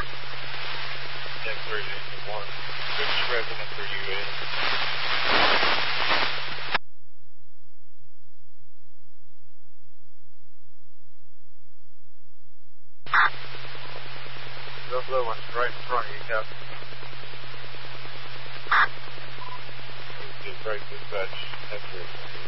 10-3 to 1. British resident for UA. The blue one's right in front of you, Captain. This is break dispatch. 10-3.